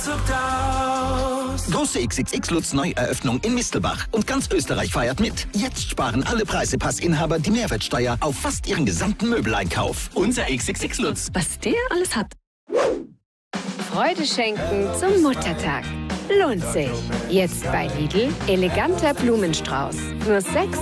Große XXX-Lutz Neueröffnung in Mistelbach. Und ganz Österreich feiert mit. Jetzt sparen alle Preisepassinhaber die Mehrwertsteuer auf fast ihren gesamten Möbeleinkauf. Unser XXX-Lutz. Was der alles hat. Freude schenken zum Muttertag. Lohnt sich. Jetzt bei Lidl eleganter Blumenstrauß. Nur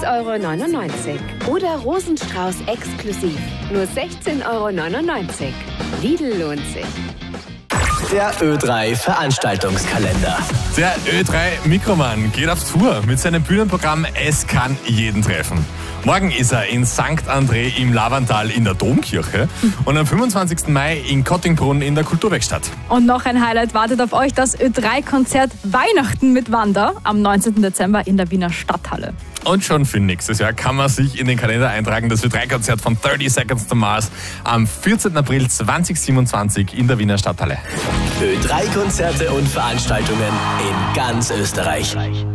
6,99 €. Oder Rosenstrauß exklusiv. Nur 16,99 €. Lidl lohnt sich. Der Ö3 Veranstaltungskalender. Der Ö3 Mikroman geht auf Tour mit seinem Bühnenprogramm Es kann jeden treffen. Morgen ist er in St. André im Lavantal in der Domkirche und am 25. Mai in Kottingbrunn in der Kulturwerkstatt. Und noch ein Highlight wartet auf euch, das Ö3-Konzert Weihnachten mit Wanda am 19. Dezember in der Wiener Stadthalle. Und schon für nächstes Jahr kann man sich in den Kalender eintragen, das Ö3-Konzert von 30 Seconds to Mars am 14. April 2027 in der Wiener Stadthalle. Ö3-Konzerte und Veranstaltungen in ganz Österreich.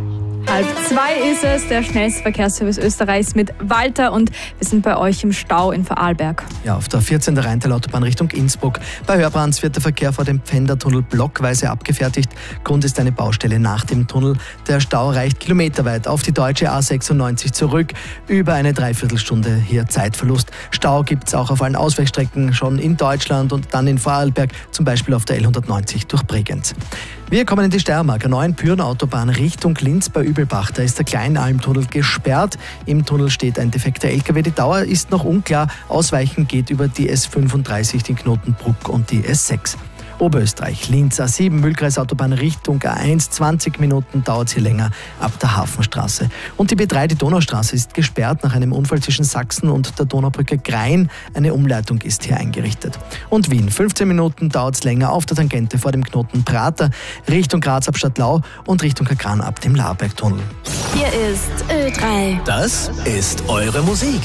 1:30 ist es, der schnellste Verkehrsservice Österreichs mit Walter, und wir sind bei euch im Stau in Vorarlberg. Ja, auf der 14. Rheintal-Autobahn Richtung Innsbruck. Bei Hörbrands wird der Verkehr vor dem Pfändertunnel blockweise abgefertigt. Grund ist eine Baustelle nach dem Tunnel. Der Stau reicht kilometerweit auf die deutsche A96 zurück. Über eine Dreiviertelstunde hier Zeitverlust. Stau gibt es auch auf allen Ausweichstrecken schon in Deutschland und dann in Vorarlberg, zum Beispiel auf der L190 durch Bregenz. Wir kommen in die Steiermark, der neuen Pyrenautobahn Richtung Linz bei Übelbach. Da ist der Kleinalmtunnel gesperrt. Im Tunnel steht ein defekter LKW. Die Dauer ist noch unklar. Ausweichen geht über die S35, den Knoten Bruck und die S6. Oberösterreich, Linz, A7, Mühlkreisautobahn Richtung A1, 20 Minuten dauert es hier länger ab der Hafenstraße. Und die B3, die Donaustraße, ist gesperrt nach einem Unfall zwischen Sachsen und der Donaubrücke Grein. Eine Umleitung ist hier eingerichtet. Und Wien, 15 Minuten dauert es länger auf der Tangente vor dem Knoten Prater, Richtung Graz ab Stadtlau und Richtung Kagran ab dem Labergtunnel. Hier ist Ö3. Das ist eure Musik.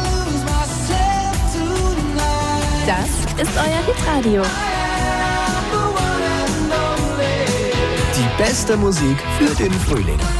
Das ist euer Hitradio. Die beste Musik für den Frühling.